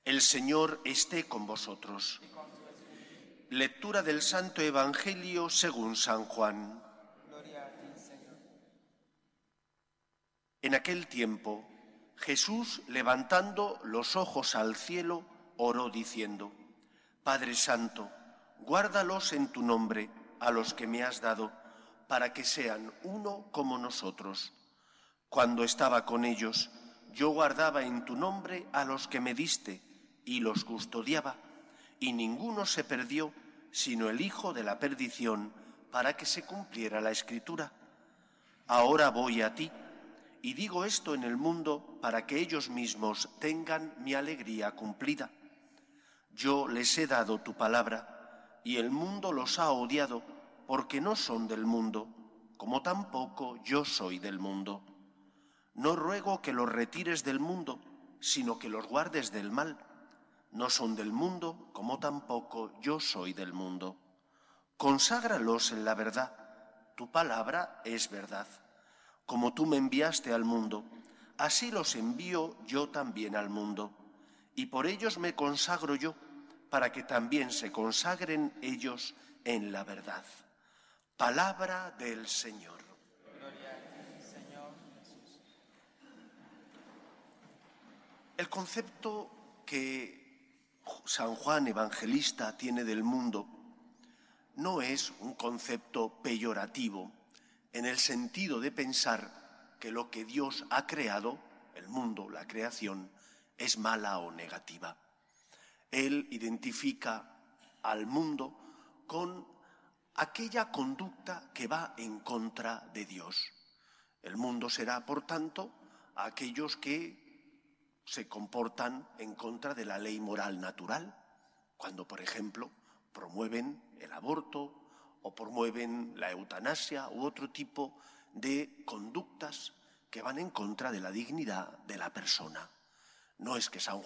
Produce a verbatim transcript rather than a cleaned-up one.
El Señor esté con vosotros. Lectura del Santo Evangelio según San Juan. Gloria a ti, Señor. En aquel tiempo, Jesús, levantando los ojos al cielo, oró diciendo: Padre Santo, guárdalos en tu nombre a los que me has dado, para que sean uno como nosotros. Cuando estaba con ellos, yo guardaba en tu nombre a los que me diste, y los custodiaba, y ninguno se perdió, sino el hijo de la perdición, para que se cumpliera la Escritura. Ahora voy a ti, y digo esto en el mundo para que ellos mismos tengan mi alegría cumplida. Yo les he dado tu palabra, y el mundo los ha odiado, porque no son del mundo, como tampoco yo soy del mundo. No ruego que los retires del mundo, sino que los guardes del mal. No son del mundo, como tampoco yo soy del mundo. Conságralos en la verdad. Tu palabra es verdad. Como tú me enviaste al mundo, así los envío yo también al mundo. Y por ellos me consagro yo, para que también se consagren ellos en la verdad. Palabra del Señor. Gloria a ti, Señor Jesús. El concepto que San Juan Evangelista tiene del mundo no es un concepto peyorativo, en el sentido de pensar que lo que Dios ha creado, el mundo, la creación, es mala o negativa. Él identifica al mundo con aquella conducta que va en contra de Dios. El mundo será, por tanto, a aquellos que se comportan en contra de la ley moral natural, cuando, por ejemplo, promueven el aborto o promueven la eutanasia u otro tipo de conductas que van en contra de la dignidad de la persona. No es que San